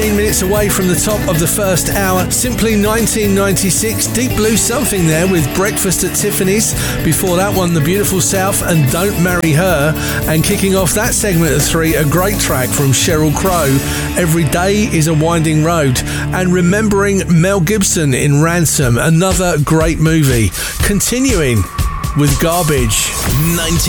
15 minutes away from the top of the first hour. Simply 1996, Deep Blue Something there with Breakfast at Tiffany's. Before that one, The Beautiful South and Don't Marry Her. And kicking off that segment of 3, a great track from Sheryl Crow, Every Day is a Winding Road. And remembering Mel Gibson in Ransom, another great movie. Continuing with Garbage. 19.